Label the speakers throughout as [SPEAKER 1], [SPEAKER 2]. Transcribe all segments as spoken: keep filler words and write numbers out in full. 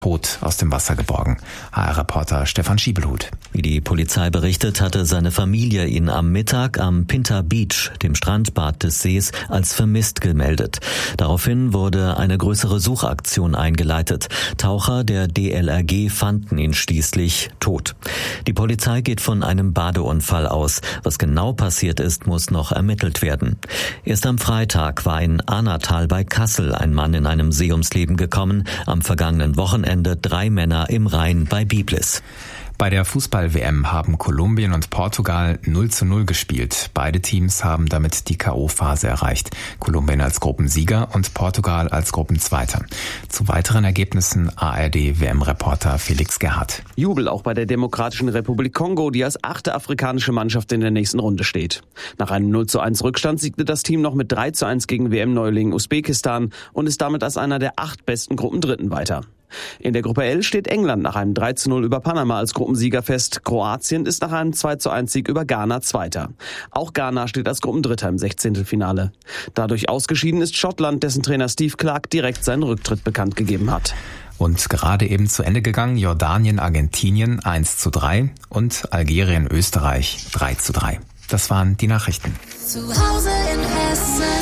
[SPEAKER 1] tot aus dem Wasser geborgen. H R-Reporter Stefan Schiebelhut.
[SPEAKER 2] Wie die Polizei berichtet, hatte seine Familie ihn am Mittag am Pinta Beach, dem Strandbad des Sees, als vermisst gemeldet. Daraufhin wurde eine größere Suchaktion eingeleitet. Taucher der D L R G fanden ihn schließlich tot. Die Polizei geht von einem Badeunfall aus. Was genau passiert ist, muss noch ermittelt werden. Erst am Freitag war in Ahnatal bei Kassel ein Mann in einem See ums Leben gekommen. Am vergangenen Wochenende drei Männer im Rhein bei Biblis.
[SPEAKER 1] Bei der Fußball-W M haben Kolumbien und Portugal null zu null gespielt. Beide Teams haben damit die K O-Phase erreicht. Kolumbien als Gruppensieger und Portugal als Gruppenzweiter. Zu weiteren Ergebnissen A R D-W M-Reporter Felix Gerhardt.
[SPEAKER 3] Jubel auch bei der Demokratischen Republik Kongo, die als achte afrikanische Mannschaft in der nächsten Runde steht. Nach einem null zu eins Rückstand siegte das Team noch mit drei zu eins gegen W M-Neuling Usbekistan und ist damit als einer der acht besten Gruppendritten weiter. In der Gruppe L steht England nach einem drei zu null über Panama als Gruppensieger fest. Kroatien ist nach einem zwei zu eins Sieg über Ghana Zweiter. Auch Ghana steht als Gruppendritter im Sechzehntelfinale. Dadurch ausgeschieden ist Schottland, dessen Trainer Steve Clarke direkt seinen Rücktritt bekannt gegeben hat.
[SPEAKER 1] Und gerade eben zu Ende gegangen Jordanien, Argentinien eins zu drei und Algerien, Österreich drei zu drei. Das waren die Nachrichten.
[SPEAKER 4] Zu Hause in Hessen.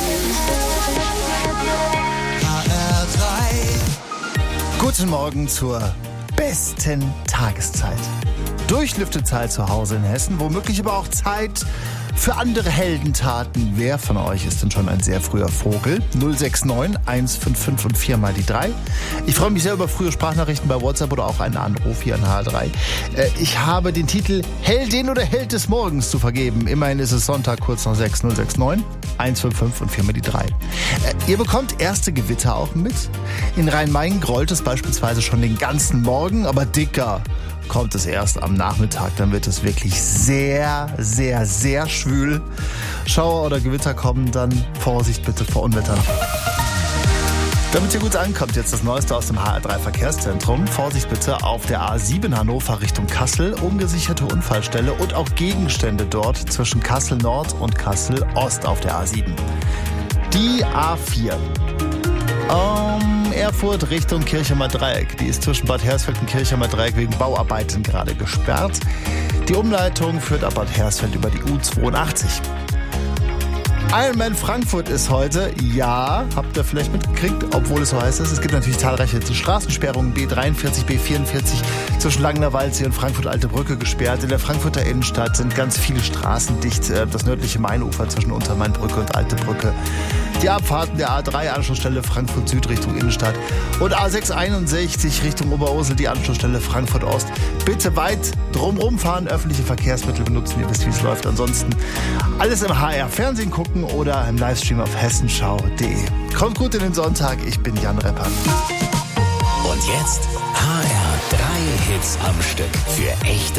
[SPEAKER 5] Guten Morgen zur besten Tageszeit. Durchlüftezeit zu Hause in Hessen, womöglich aber auch Zeit für andere Heldentaten. Wer von euch ist denn schon ein sehr früher Vogel? null sechs neun eins fünf fünf und vier mal die drei. Ich freue mich sehr über frühe Sprachnachrichten bei WhatsApp oder auch einen Anruf hier an H R drei. Ich habe den Titel Heldin oder Held des Morgens zu vergeben. Immerhin ist es Sonntag, kurz nach sechs. null sechs neun eins fünf fünf und vier mal die drei. Ihr bekommt erste Gewitter auch mit. In Rhein-Main grollt es beispielsweise schon den ganzen Morgen, aber dicker kommt es erst am Nachmittag. Dann wird es wirklich sehr, sehr, sehr schwül. Schauer oder Gewitter kommen, dann Vorsicht bitte vor Unwettern. Damit ihr gut ankommt, jetzt das Neueste aus dem H R drei Verkehrszentrum. Vorsicht bitte auf der A sieben Hannover Richtung Kassel. Ungesicherte Unfallstelle und auch Gegenstände dort zwischen Kassel Nord und Kassel Ost auf der A sieben. Die A vier. Um Erfurt Richtung Kirchheimer Dreieck. Die ist zwischen Bad Hersfeld und Kirchheimer Dreieck wegen Bauarbeiten gerade gesperrt. Die Umleitung führt ab Bad Hersfeld über die U zweiundachtzig. Ironman Frankfurt ist heute, ja, habt ihr vielleicht mitgekriegt, obwohl es so heiß ist. Es gibt natürlich zahlreiche Straßensperrungen, B dreiundvierzig, B vierundvierzig zwischen Langener Waldsee und Frankfurt-Alte Brücke gesperrt. In der Frankfurter Innenstadt sind ganz viele Straßen dicht. Das nördliche Mainufer zwischen Untermainbrücke und Alte Brücke. Die Abfahrten der A drei Anschlussstelle Frankfurt Süd Richtung Innenstadt und A sechshunderteinundsechzig Richtung Oberursel die Anschlussstelle Frankfurt Ost. Bitte weit drumherum fahren, öffentliche Verkehrsmittel benutzen, ihr wisst, wie es läuft. Ansonsten alles im H R Fernsehen gucken oder im Livestream auf hessenschau punkt de. Kommt gut in den Sonntag, ich bin Jan Repper.
[SPEAKER 6] Und jetzt H R drei Hits am Stück für echte